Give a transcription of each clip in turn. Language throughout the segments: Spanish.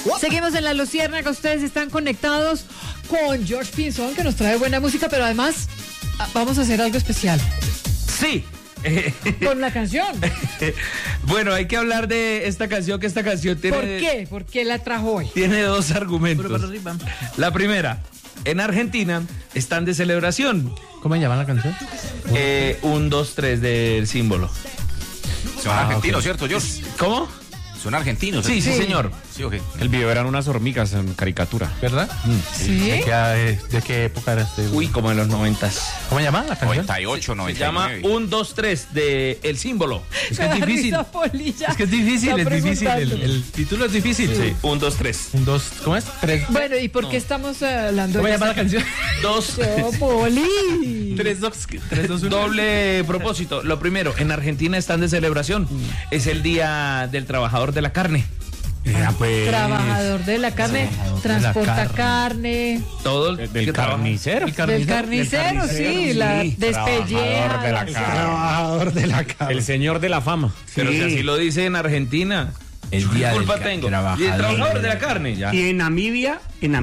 Seguimos en La Luciérnaga, ustedes están conectados con George Pinzón, que nos trae buena música, pero además vamos a hacer algo especial. Sí. Con la canción. Bueno, hay que hablar de esta canción, que esta canción tiene... ¿Por qué? ¿Por qué la trajo hoy? Tiene dos argumentos. La primera, en Argentina están de celebración. ¿Cómo se llama la canción? 1, 2, 3 del símbolo. Son argentinos, ¿cierto, George? ¿Cómo? Son argentinos. Sí, señor. Sí, ok. El video eran unas hormigas en caricatura. ¿Verdad? ¿Sí? ¿De qué época era este? Uy, como en los 90s. ¿Cómo se llama la canción? 98, Se llama 99. 1, 2, 3 de El Símbolo. Es que es difícil. Es que es difícil, Está es difícil. preguntando. El título es difícil. Sí, 1, 2, 3. ¿Cómo es? 3. Bueno, ¿y por qué estamos hablando ¿Cómo se de llama la canción? 2. No, Poli. 3, 2, 1. Doble propósito. Lo primero, en Argentina están de celebración. Es el Día del Trabajador de la Carne. Pues. Trabajador de la carne, transporta carne. Todo ¿Del carnicero? Del carnicero, sí, la despelleja. Trabajador de la carne. Trabajador de la carne. El señor de la fama. Pero si así lo dice en Argentina. El día ¿Qué culpa del tengo? trabajador. Y el trabajador de la carne, ya. Y en Namibia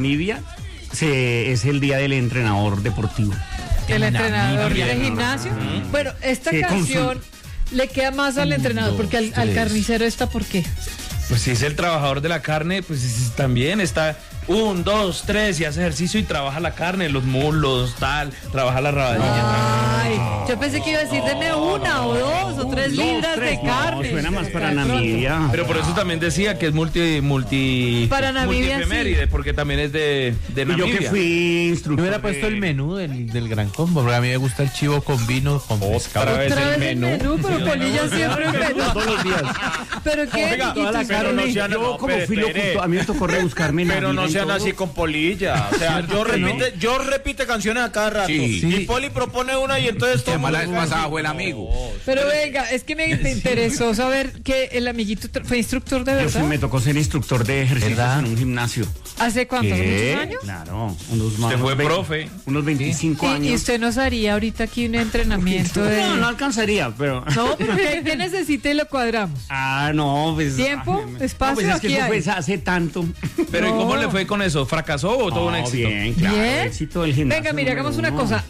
es el día del entrenador deportivo. El entrenador de gimnasio. Bueno, esta Sí, canción le queda más al entrenador, porque al carnicero esta, ¿por qué? Pues si es el trabajador de la carne, pues también está 1, 2, 3 y hace ejercicio y trabaja la carne, los muslos, tal, trabaja la rabadilla. Ay, yo pensé que iba a decir, deme 1 o 2 o 3 libras de carne. No, suena más para Namibia. Pero por eso también decía que es multi Para Namibia, multiefeméride, porque también es de Y Namibia. yo que fui instructor. Yo hubiera puesto el menú del gran combo, porque a mí me gusta el chivo con vino, con pescado. Otra vez el menú, pero Polilla siempre el menú. Todos los días. ¿Pero qué? Oiga, Toda la pero no sean- Yo no, como espere, fui espere. locutor, a mí me tocó rebuscarme en la Pero no vida y sean todo. así con Polilla. O sea, yo repite canciones a cada rato. Sí. Y Poli propone una y entonces todo. La vez pasada fue el amigo. Pero venga, es que me interesó saber que el amiguito fue instructor de Yo verdad. me tocó ser instructor de ejercicios ¿Verdad? en un gimnasio. ¿Hace cuánto? ¿Hace muchos años? Claro, unos más. Usted fue profe. Unos 25 ¿Y años. usted nos haría ahorita aquí un entrenamiento de...? No alcanzaría, pero... No, pero ¿qué necesita y lo cuadramos? No, pues... ¿Tiempo? ¿Espacio? No, pues es que Aquí eso hay. fue hace tanto. Pero ¿y No. cómo le fue con eso? ¿Fracasó o tuvo un No, éxito? bien, claro, Bien. éxito del gimnasio. Venga, mire, hagamos una número cosa.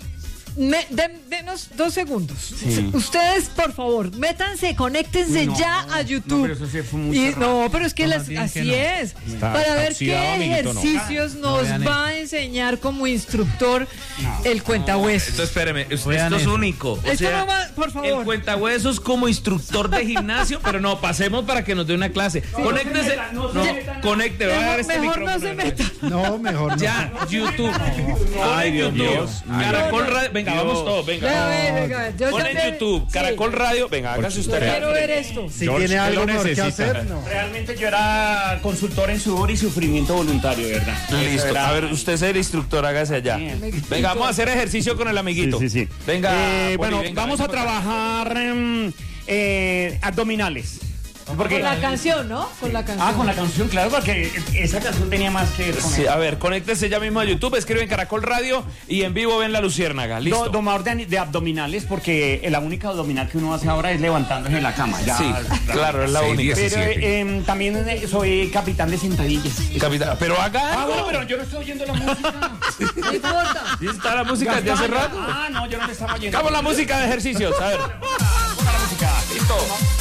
Denos 2 segundos. Sí. Ustedes, por favor, métanse, conéctense No, ya a YouTube. pero eso sí fue mucho No, pero es que No, más bien así que no. es. Está Para ver qué oxidado, amiguito, no. ejercicios nos vean va a enseñar como instructor el cuentahuesos. Esto, espéreme, esto Vean es eso. único. O Esto sea, no va, por favor. el cuentahuesos como instructor de gimnasio, pero no, pasemos para que nos dé una clase. Conéctese. no No, se metan. conecte, va a dar este Mejor no micrófono. se meta. No, mejor no. Ya, YouTube. Ay, Dios mío. Caracol Radio. Venga, vamos todos, venga. Venga, yo Pon en también- YouTube, sí. Caracol Radio. Venga, hágase Yo usted. quiero ver esto. Si tiene algo mejor que hacer, no. Realmente yo era consultor en sudor y sufrimiento voluntario, ¿verdad? Listo. Era- A ver, usted es el instructor, hágase allá. Venga, vamos a hacer ejercicio con el amiguito. Sí. Venga. Poli, Bueno, venga, vamos a venga para acá. trabajar abdominales. Porque, Con la canción, ¿no? Con la canción. con la canción, claro, porque esa canción tenía más que ver con Sí, eso. a ver, conéctese ya mismo a YouTube, escriben Caracol Radio y en vivo ven La Luciérnaga. Listo. Domador de abdominales, porque la única abdominal que uno hace ahora es levantándose en la cama. Ya, Sí, claro, es la Seis, única. 10. Pero también soy capitán de sentadillas. Capitán, pero haga algo. Bueno, pero yo no estoy oyendo la música. No importa. ¿Y está la música desde hace rato? No, yo no le estaba oyendo. Hagamos la música de ejercicios, a ver. Ponga la música. Listo.